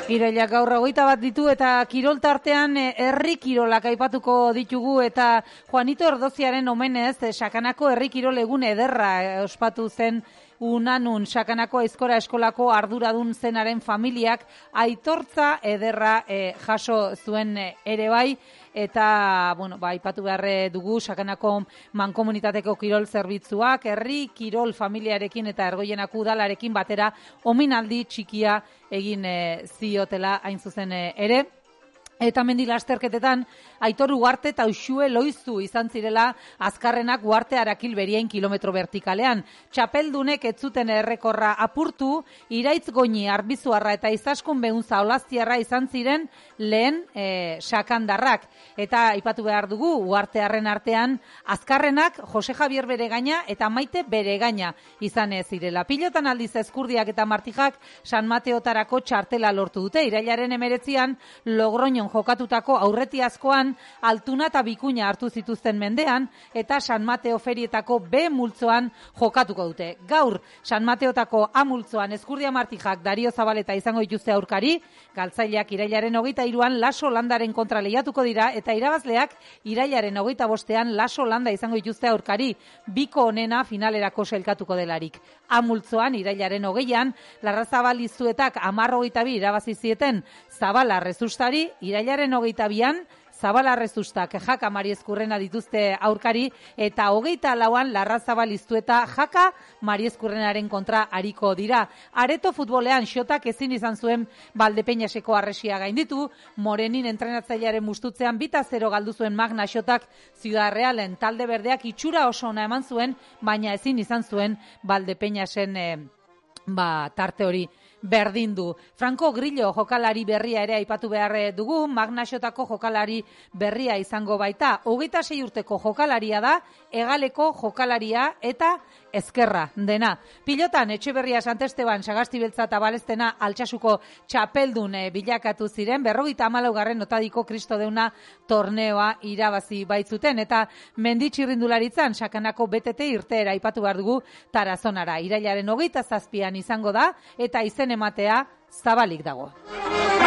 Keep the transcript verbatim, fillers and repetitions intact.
Irailak gaur hogeita bat ditu eta kirol tartean herri kirolak aipatuko ditugu eta Juanito Erdoziaren omenez Sakanako herri kirol egun ederra ospatu zen Unanun Sakanako Aizkora Eskolako arduradun zenaren familiak aitortza ederra e, jaso zuen ere bai. Eta, bueno, ba, aipatu behar dugu Sakanako mankomunitateko kirol zerbitzuak, herri kirol familiarekin eta Ergoienak udalarekin batera ominaldi txikia egin e, ziotela hain zuzen e, ere. Eta mendi lasterketetan Aitor Ugarte eta Uxue Loizu izan zirela azkarrenak Ugarte Arakil Berien kilometro vertikalean. Txapeldunek ez zuten errekorra apurtu, Iraitz Goñi Arbizuarra eta Izaskun Beunza Olaztiarra izan ziren lehen e, sakandarrak. Eta aipatu behar dugu Ugartearren artean azkarrenak Jose Javier Beregaina eta Maite Beregaina izan ez zirela. Pilotan aldiz Ezkurdiak eta Martijak San Mateotarako txartela lortu dute. Irailaren emeretzian Logroñon jokatutako aurretiazkoan Altuna eta Bikuña hartu zituzten mendean eta San Mateo ferietako B multzoan jokatuko dute. Gaur San Mateotako A multzoan Ezkurdia Martijak Dario Zabaleta izango dituzte aurkari, galtzaileak irailaren hogeita hiruan Laso Landaren kontra lehiatuko dira eta irabazleak irailaren hogeita bostean Laso Landa izango dituzte aurkari, biko onena finalerako sailkatuko delarik. A multzoan irailaren hogeian Larrazabal Izuetak hamar hogeita bi irabazi zieten Zabala Rezustari, irailaren hogeita bian Zabala Rezustak Jaka Mariezkurrena dituzte aurkari eta hogeita lauan Larrazabal Iztueta Jaka Mariezkurrenaren kontra ariko dira. Areto futbolean Xotak ezin izan zuen Valdepeñaseko arresia gainditu, Morenin entrenatzailearen mustutzean bita zero galdu zuen Magna Xotak Ciudad Realen talde berdeak itxura oso ona eman zuen, baina ezin izan zuen Valdepeñasen eh, ba, tarte hori berdindu. Franco Grillo jokalari berria ere aipatu behar dugu, Magnaxotako jokalari berria izango baita. Hogeita sei urteko jokalaria da, hegaleko jokalaria eta ezkerra dena. Pilotan Etxeberria Santesteban Sagastibeltza eta Balestena Altsasuko txapeldun bilakatu ziren, berrogeita hamalaugarren Otadiko Kristo Deuna torneoa irabazi baitzuten eta menditxirrindularitzan Sakanako B T T irteera aipatu behar dugu Tarazonara. Irailaren hogeita zazpian izango da eta izen ematea zabalik dago.